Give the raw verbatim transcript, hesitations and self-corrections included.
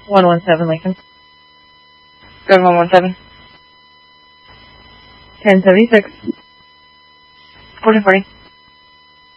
one one seven Lincoln. Go to one one seven. ten seventy-six. fourteen forty.